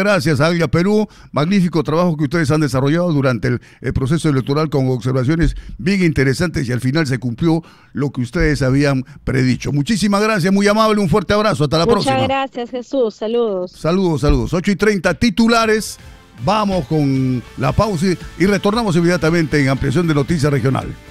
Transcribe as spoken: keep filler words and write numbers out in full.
gracias a Aglia Perú. Magnífico trabajo que ustedes han desarrollado durante el, el proceso electoral con observaciones bien interesantes y al final se cumplió lo que ustedes habían predicho. Muchísimas gracias, muy amable, un fuerte abrazo. Hasta la Muchas próxima. Muchas gracias, Jesús. Saludos. Saludos, saludos. ocho y treinta titulares. Vamos con la pausa y retornamos inmediatamente en Ampliación de Noticias Regional.